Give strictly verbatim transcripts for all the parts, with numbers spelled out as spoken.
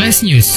Flash News.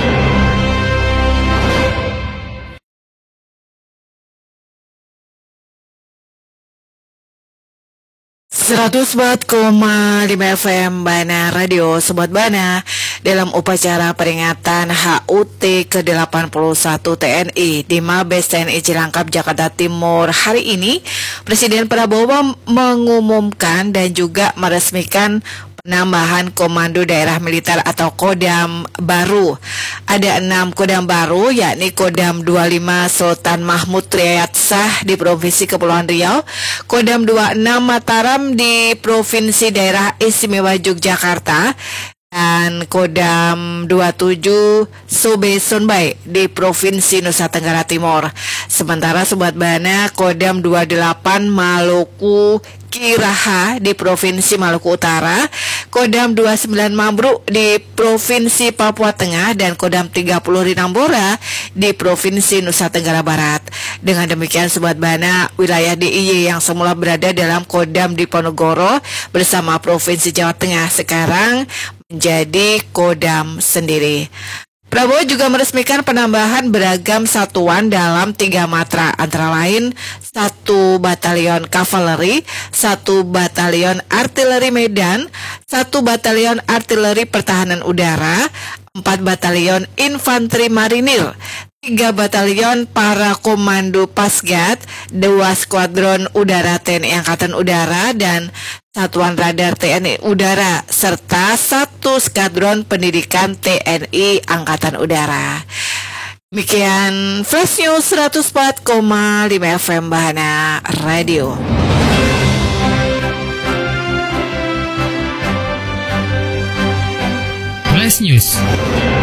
seratus empat koma lima F M Bana Radio Sobat Bana dalam upacara peringatan H U T ke delapan puluh satu T N I di Mabes T N I Cilangkap, Jakarta Timur. Hari ini Presiden Prabowo mengumumkan dan juga meresmikan penambahan Komando Daerah Militer atau Kodam baru. Ada enam Kodam baru, yakni Kodam dua puluh lima Sultan Mahmud Riyad Shah di Provinsi Kepulauan Riau, Kodam dua puluh enam Mataram di Provinsi Daerah Istimewa Yogyakarta, dan Kodam dua puluh tujuh Sobe Sonbai di Provinsi Nusa Tenggara Timur. Sementara Sobat Bana, Kodam dua puluh delapan Maluku Kiraha di Provinsi Maluku Utara, Kodam dua puluh sembilan Mambruk di Provinsi Papua Tengah, dan Kodam tiga puluh Rinambora di Provinsi Nusa Tenggara Barat. Dengan demikian Sobat Bana, wilayah D I Y yang semula berada dalam Kodam Diponegoro bersama Provinsi Jawa Tengah sekarang menjadi Kodam sendiri. Prabowo juga meresmikan penambahan beragam satuan dalam tiga matra, antara lain satu batalion kavaleri, satu batalion artileri Medan, satu batalion artileri pertahanan udara, empat batalion infanteri marinir, tiga batalion para komando Pasgat, dua skuadron udara T N I Angkatan Udara, dan satuan radar T N I Udara, serta satu skadron pendidikan T N I Angkatan Udara. Demikian Flash News seratus empat koma lima F M Bahana Radio. Flash News.